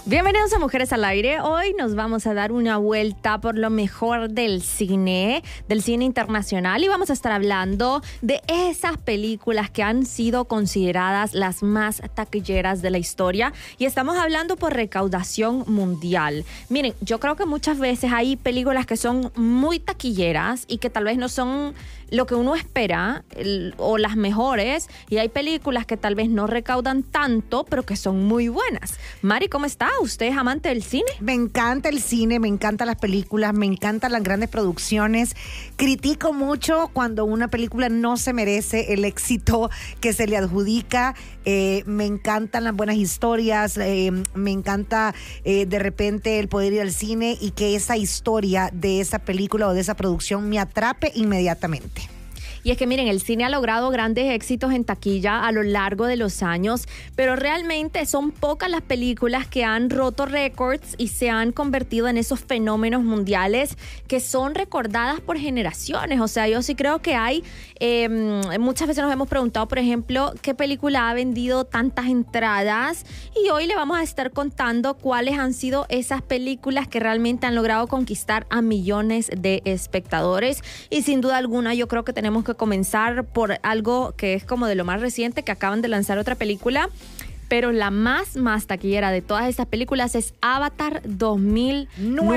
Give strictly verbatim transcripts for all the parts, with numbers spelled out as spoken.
Bienvenidos a Mujeres al Aire. Hoy nos vamos a dar una vuelta por lo mejor del cine, del cine internacional, y vamos a estar hablando de esas películas que han sido consideradas las más taquilleras de la historia, y estamos hablando por recaudación mundial. Miren, yo creo que muchas veces hay películas que son muy taquilleras y que tal vez no son lo que uno espera el, o las mejores, y hay películas que tal vez no recaudan tanto pero que son muy buenas. Mari, ¿cómo está? ¿Usted es amante del cine? Me encanta el cine, me encantan las películas, me encantan las grandes producciones. Critico mucho cuando una película no se merece el éxito que se le adjudica. Eh, me encantan las buenas historias, eh, me encanta eh, de repente el poder ir al cine y que esa historia de esa película o de esa producción me atrape inmediatamente. Y es que miren, el cine ha logrado grandes éxitos en taquilla a lo largo de los años, pero realmente son pocas las películas que han roto récords y se han convertido en esos fenómenos mundiales que son recordadas por generaciones. O sea, yo sí creo que hay, eh, muchas veces nos hemos preguntado, por ejemplo, qué película ha vendido tantas entradas, y hoy le vamos a estar contando cuáles han sido esas películas que realmente han logrado conquistar a millones de espectadores. Y sin duda alguna yo creo que tenemos que comenzar por algo que es como de lo más reciente, que acaban de lanzar otra película, pero la más, más taquillera de todas estas películas es Avatar dos mil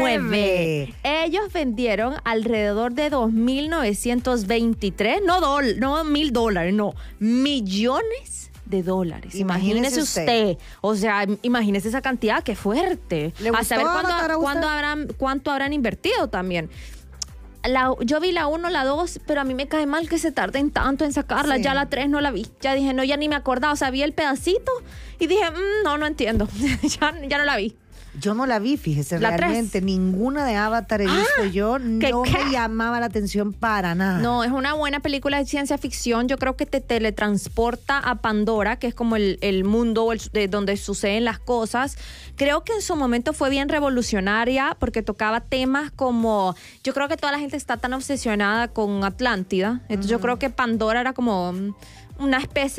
nueve. Ellos vendieron alrededor de dos mil novecientos veintitrés, no, dol, no mil dólares, no, millones de dólares. Imagínese, imagínese usted. usted. O sea, imagínese esa cantidad, qué fuerte. A saber cuándo, cuándo habrán, cuánto habrán invertido también. La, yo vi la uno, la dos, pero a mí me cae mal que se tarden tanto en sacarla. Sí. Ya la tres no la vi. Ya dije, no, ya ni me acordaba. O sea, vi el pedacito y dije, mmm, no, no entiendo. ya, ya no la vi. Yo no la vi, fíjese, la realmente. tres. Ninguna de Avatar he visto ah, yo. No ¿qué? me llamaba la atención para nada. No, es una buena película de ciencia ficción. Yo creo que te teletransporta a Pandora, que es como el, el mundo el, de donde suceden las cosas. Creo que en su momento fue bien revolucionaria porque tocaba temas como... Yo creo que toda la gente está tan obsesionada con Atlántida. Entonces uh-huh. yo creo que Pandora era como una especie